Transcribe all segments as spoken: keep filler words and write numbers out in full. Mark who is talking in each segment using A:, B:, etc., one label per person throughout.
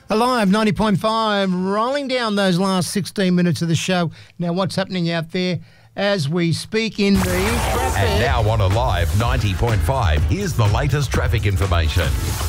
A: Alive ninety point five, rolling down those last sixteen minutes of the show. Now, what's happening out there as we speak in the traffic?
B: And now on Alive ninety point five, here's the latest traffic information.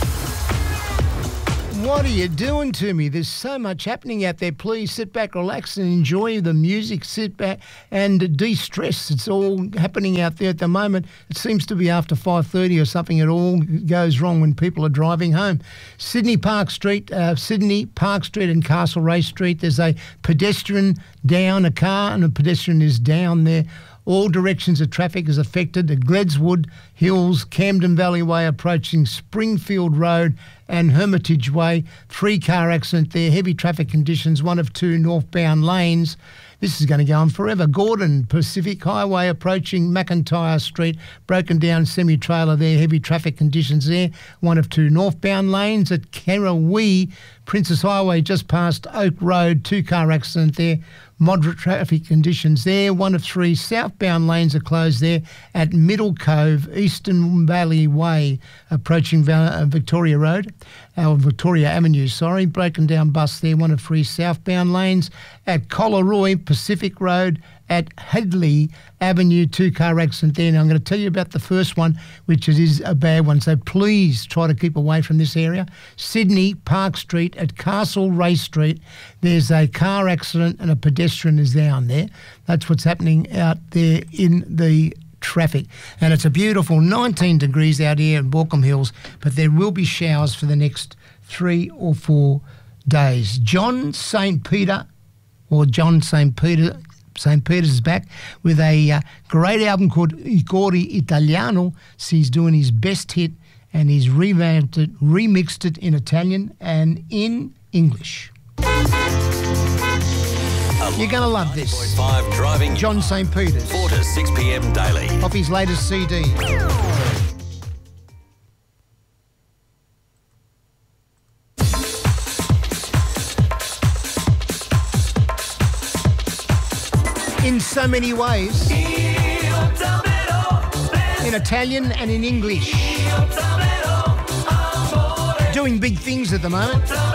A: What are you doing to me? There's so much happening out there. Please sit back, relax and enjoy the music. Sit back and de-stress. It's all happening out there at the moment. It seems to be after five thirty or something. It all goes wrong when people are driving home. Sydney Park Street, uh, Sydney Park Street and Castlereagh Street. There's a pedestrian down, a car and a pedestrian is down there. All directions of traffic is affected. The Gledswood Hills, Camden Valley Way approaching Springfield Road and Hermitage Way. Three-car accident there. Heavy traffic conditions, one of two northbound lanes. This is going to go on forever. Gordon Pacific Highway approaching McIntyre Street. Broken down semi-trailer there. Heavy traffic conditions there. One of two northbound lanes at Kerrawee. Princess Highway just past Oak Road. Two-car accident there. Moderate traffic conditions there. One of three southbound lanes are closed there at Middle Cove, Eastern Valley Way, approaching Victoria Road, uh, Victoria Avenue, sorry. Broken down bus there. One of three southbound lanes at Collaroy, Pacific Road, at Hadley Avenue, two-car accident there. Now, I'm going to tell you about the first one, which is a bad one, so please try to keep away from this area. Sydney Park Street at Castlereagh Street. There's a car accident and a pedestrian is down there. That's what's happening out there in the traffic. And it's a beautiful nineteen degrees out here in Baulkham Hills, but there will be showers for the next three or four days. John Saint Peter, or John Saint Peter, Saint Peter's is back with a uh, great album called I Cori Italiano. So he's doing his best hit and he's revamped it, remixed it in Italian and in English. You're going to love this.
C: Driving
A: John Saint Peter's.
C: four to six p.m. daily.
A: Off his latest C D. In so many ways, in Italian and in English, doing big things at the moment.